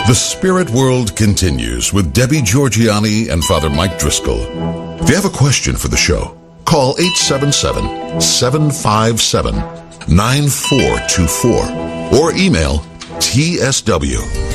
The Spirit World continues with Debbie Georgianni and Father Mike Driscoll. If you have a question for the show, call 877-757-9424 or email tsw